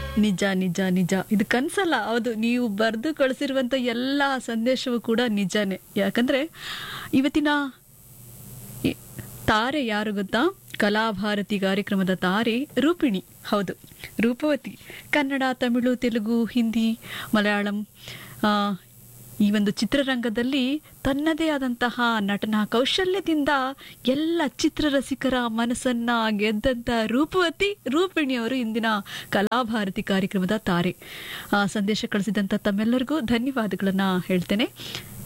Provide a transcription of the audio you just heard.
ನಿಜ ನಿಜ ನಿಜ, ಇದು ಕನ್ಸಲ್ಲ. ಹೌದು, ನೀವು ಬರೆದು ಕಳಿಸಿರುವಂತ ಎಲ್ಲ ಸಂದೇಶವೂ ಕೂಡ ನಿಜಾನೇ. ಯಾಕಂದ್ರೆ ಇವತ್ತಿನ ಈ ತಾರೆ ಯಾರು ಗೊತ್ತಾ? ಕಲಾಭಾರತಿ ಕಾರ್ಯಕ್ರಮದ ತಾರೆ ರೂಪಿಣಿ. ಹೌದು, ರೂಪವತಿ. ಕನ್ನಡ, ತಮಿಳು, ತೆಲುಗು, ಹಿಂದಿ, ಮಲಯಾಳಂ ಈ ಒಂದು ಚಿತ್ರರಂಗದಲ್ಲಿ ತನ್ನದೇ ಆದಂತಹ ನಟನಾ ಕೌಶಲ್ಯದಿಂದ ಎಲ್ಲ ಚಿತ್ರರಸಿಕರ ಮನಸ್ಸನ್ನ ಗೆದ್ದಂತ ರೂಪವತಿ ರೂಪಿಣಿಯವರು ಇಂದಿನ ಕಲಾಭಾರತಿ ಕಾರ್ಯಕ್ರಮದ ತಾರೆ. ಸಂದೇಶ ಕಳಿಸಿದಂತ ತಮ್ಮೆಲ್ಲರಿಗೂ ಧನ್ಯವಾದಗಳನ್ನ ಹೇಳ್ತೇನೆ.